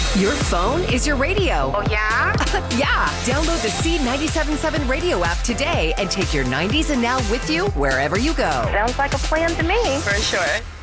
Your phone is your radio. Oh, yeah? Yeah. Download the C97.7 radio app today and take your 90s and now with you wherever you go. Sounds like a plan to me. For sure.